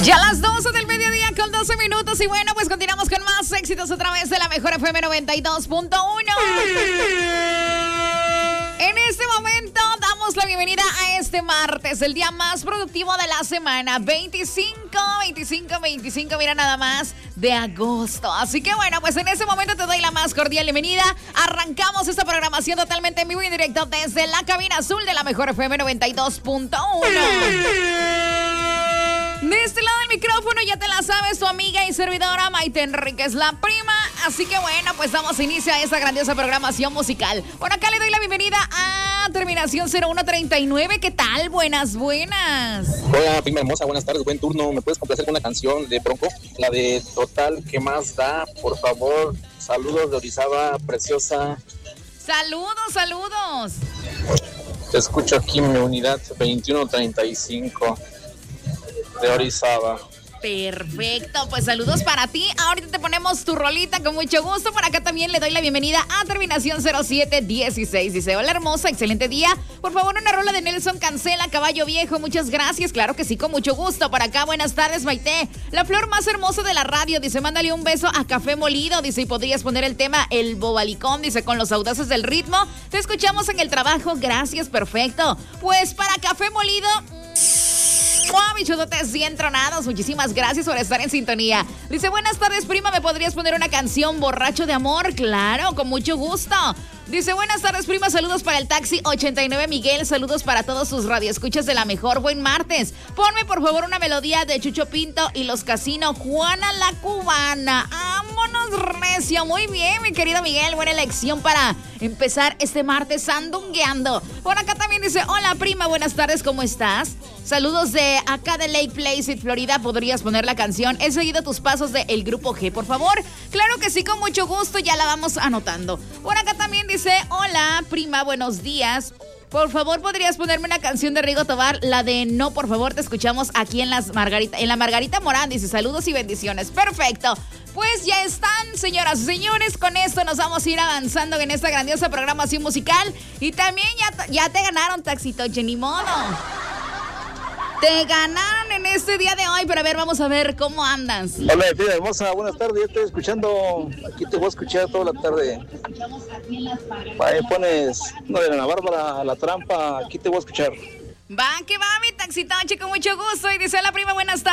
Ya las 12 del mediodía con 12 minutos y bueno, pues continuamos con más éxitos a través de la mejor FM 92.1. En este momento damos la bienvenida a este martes, el día más productivo de la semana, 25, mira nada más, de agosto. Así que bueno, pues en este momento te doy la más cordial bienvenida. Arrancamos esta programación totalmente en vivo y en directo desde la cabina azul de la mejor FM 92.1. De este lado del micrófono ya te la sabes, tu amiga y servidora Maite Enríquez, la prima. Así que bueno, pues damos inicio a esta grandiosa programación musical. Bueno, acá le doy la bienvenida a terminación 0139. ¿Qué tal? Buenas. Hola, prima hermosa, buenas tardes, buen turno. ¿Me puedes complacer con una canción de Bronco? La de Total, ¿qué más da? Por favor, saludos de Orizaba, preciosa. Saludos. Te escucho aquí en mi unidad 2135. De Orizaba. Perfecto, pues saludos para ti. Ahorita te ponemos tu rolita con mucho gusto. Por acá también le doy la bienvenida a terminación 0716. Dice, hola hermosa, excelente día. Por favor, una rola de Nelson Cancela, Caballo Viejo. Muchas gracias, claro que sí, con mucho gusto. Por acá, buenas tardes, Maite. La flor más hermosa de la radio. Dice, mándale un beso a Café Molido. Dice, y podrías poner el tema El Bobalicón. Dice, con los audaces del ritmo. Te escuchamos en el trabajo. Gracias, perfecto. Pues para Café Molido... bichototes bien tronados, muchísimas gracias por estar en sintonía. Dice, buenas tardes, prima, ¿me podrías poner una canción Borracho de Amor? Claro, con mucho gusto. Dice, buenas tardes, prima, saludos para el taxi 89 Miguel, saludos para todos sus radioescuchas de la mejor, buen martes. Ponme por favor una melodía de Chucho Pinto y Los Casinos, Juana la Cubana. ¡Vámonos recio! Muy bien, mi querido Miguel, buena elección para empezar este martes sandungueando. Por acá también dice, hola prima, buenas tardes, ¿cómo estás? Saludos de acá de Lake Placid, Florida. ¿Podrías poner la canción He seguido tus pasos de El Grupo G, por favor? Claro que sí, con mucho gusto, ya la vamos anotando. Por acá también dice, hola prima, buenos días. Por favor, ¿podrías ponerme una canción de Rigo Tobar? La de No, por favor, te escuchamos aquí en la Margarita Morán. Dice, saludos y bendiciones. Perfecto. Pues ya están, señoras y señores. Con esto nos vamos a ir avanzando en esta grandiosa programación musical. Y también ya te ganaron, Taxitoche, ni modo. Te ganaron en este día de hoy, pero a ver, vamos a ver cómo andas. Hola, tía hermosa, buenas tardes, yo estoy escuchando, aquí te voy a escuchar toda la tarde. Ahí pones una de Ana Bárbara, La Trampa, aquí te voy a escuchar. Va, que va, mi Taxitoche, con mucho gusto. Y dice la prima, buenas tardes.